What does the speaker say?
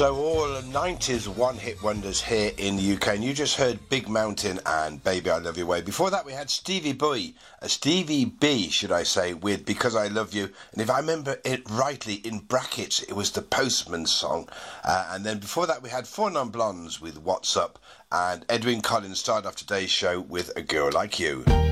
So all 90s one-hit wonders here in the UK, and you just heard Big Mountain and Baby I Love Your Way. Before that we had Stevie B, should I say, with Because I Love You, and if I remember it rightly, in brackets it was the Postman's song, and then before that we had Four Non-Blondes with What's Up, and Edwyn Collins started off today's show with A Girl Like You.